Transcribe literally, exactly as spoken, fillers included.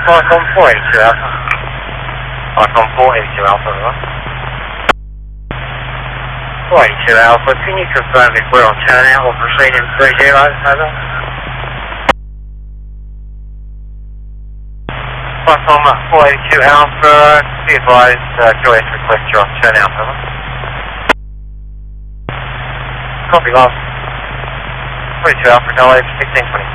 Falcon four eighty-two Alpha. Falcon four eighty-two Alpha, over. four eighty-two Alpha, can you confirm if we're on turnout or proceeding three zero, over? Falcon four eighty-two Alpha, be advised, uh, Joyous request you're on turnout, over. Copy last. four eighty-two Alpha, go over sixteen twenty.